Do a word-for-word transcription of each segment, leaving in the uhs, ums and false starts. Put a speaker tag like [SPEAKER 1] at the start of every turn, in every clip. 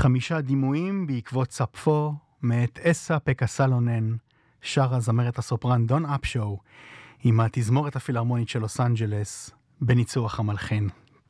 [SPEAKER 1] חמישה דימויים בעקבות ספפו מאת אסה פקה סלונן, שרה זמרת הסופרן דון אפשו, עם התזמורת הפילהרמונית של לוס אנג'לס, בניצוח המלחין.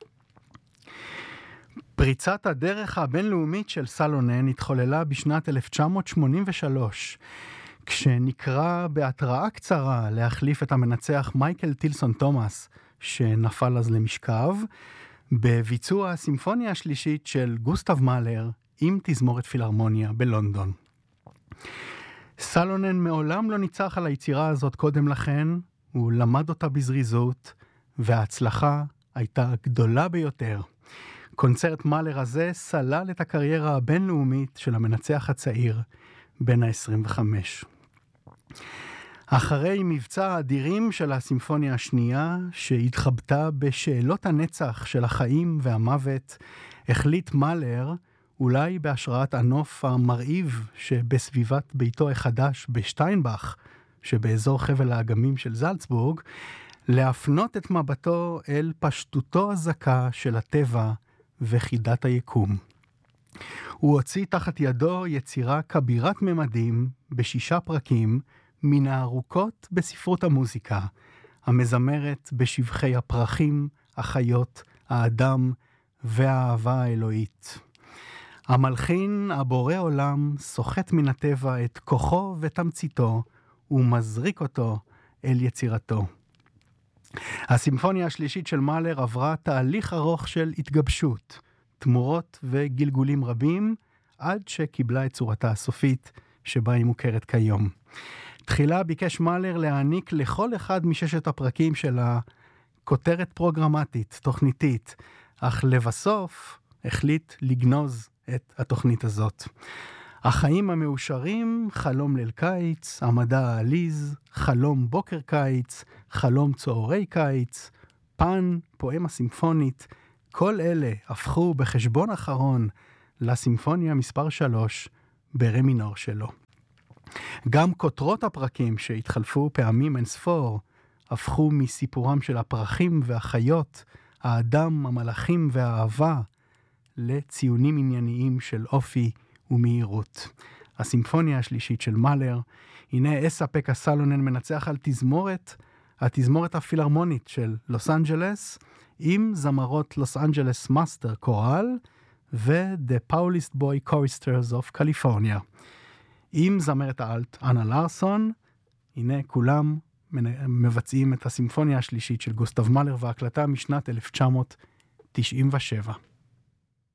[SPEAKER 1] פריצת הדרך הבינלאומית של סלונן התחוללה בשנת אלף תשע מאות שמונים ושלוש, כשנקרא בהתראה קצרה להחליף את המנצח מייקל טילסון תומאס, שנפל אז למשכב, בביצוע הסימפוניה השלישית של גוסטב מאלר עם תזמורת פילהרמוניה בלונדון. סלונן מעולם לא ניצח על היצירה הזאת קודם לכן, הוא למד אותה בזריזות, וההצלחה הייתה גדולה ביותר. קונצרט מאלר הזה סלל את הקריירה הבינלאומית של המנצח הצעיר בן ה-עשרים וחמש. אחרי מבצע האדירים של הסימפוניה השנייה, שהתחבטה בשאלות הנצח של החיים והמוות, החליט מאלר, אולי בהשראת הנוף המרהיב שבסביבת ביתו החדש בשטיינבך, שבאזור חבל האגמים של זלצבורג, להפנות את מבטו אל פשטותו הזכה של הטבע וחידת היקום. הוא הוציא תחת ידו יצירה כבירת ממדים בשישה פרקים, מן הארוכות בספרות המוזיקה, המזמרת בשבחי הפרחים, החיות, האדם והאהבה האלוהית. המלחין, הבורא עולם, סוחט מן הטבע את כוחו ותמציתו, ומזריק אותו אל יצירתו. הסימפוניה השלישית של מאלר עברה תהליך ארוך של התגבשות, תמורות וגלגולים רבים, עד שקיבלה את צורתה הסופית, שבה היא מוכרת כיום. תחילה ביקש מאלר להעניק לכל אחד מששת הפרקים של הכותרת פרוגרמטית, תוכניתית, אך לבסוף החליט לגנוז את התוכנית הזאת. החיים המאושרים, חלום ליל קיץ, המדע העליז, חלום בוקר קיץ, חלום צהרי קיץ, פן, פואמה סימפונית, כל אלה הפכו בחשבון אחרון לסימפוניה מספר שלוש ברה מינור שלו. גם כותרות הפרקים שהתחלפו פעמים אינספור, הפכו מסיפורם של הפרחים והחיות, האדם, המלאכים והאהבה, לציונים ענייניים של אופי ומהירות. הסימפוניה השלישית של מאלר, הנה אסה פקה סלונן מנצח על תזמורת, התזמורת הפילהרמונית של לוס אנג'לס, עם זמרות לוס אנג'לס מאסטר קורל, ו-The Paulist Boy Choristers of California. עם זמרת האלט אנה לארסון, הנה כולם מבצעים את הסימפוניה השלישית של גוסטב מאלר, והקלטה משנת אלף תשע מאות תשעים ושבע.